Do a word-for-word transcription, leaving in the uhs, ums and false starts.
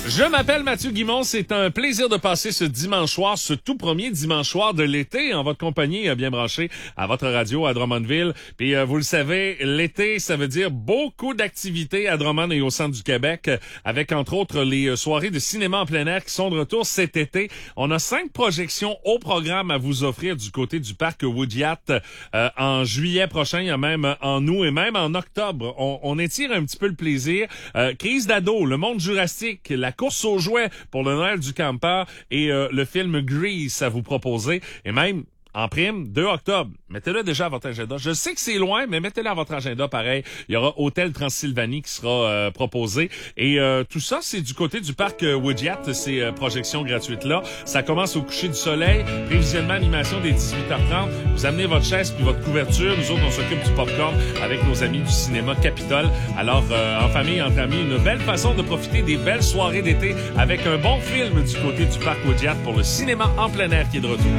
Je m'appelle Mathieu Guimond, c'est un plaisir de passer ce dimanche soir, ce tout premier dimanche soir de l'été en votre compagnie, bien branché à votre radio à Drummondville. Puis euh, vous le savez, l'été, ça veut dire beaucoup d'activités à Drummond et au centre du Québec, avec entre autres les soirées de cinéma en plein air qui sont de retour cet été. On a cinq projections au programme à vous offrir du côté du parc Woodyat euh, en juillet prochain, il y a même en août et même en octobre. On, on étire un petit peu le plaisir. Euh, Crise d'ado, le monde jurassique, la course aux jouets pour le Noël du campeur et euh, le film Grease à vous proposer. Et même, en prime, deux octobre. Mettez-le déjà à votre agenda. Je sais que c'est loin, mais mettez-le à votre agenda pareil. Il y aura Hôtel Transylvanie qui sera euh, proposé. Et euh, tout ça, c'est du côté du parc euh, Woodyat, ces euh, projections gratuites-là. Ça commence au coucher du soleil. Prévisuellement, animation dès dix-huit heures trente. Vous amenez votre chaise puis votre couverture. Nous autres, on s'occupe du popcorn avec nos amis du cinéma Capitole. Alors, euh, en famille, entre amis, une belle façon de profiter des belles soirées d'été avec un bon film du côté du parc Woodyat pour le cinéma en plein air qui est de retour.